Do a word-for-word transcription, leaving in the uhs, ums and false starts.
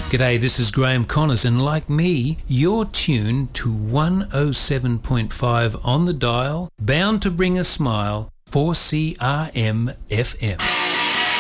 G'day, this is Graham Connors, and like me, you're tuned to one oh seven point five on the dial, bound to bring a smile, four C R M F M.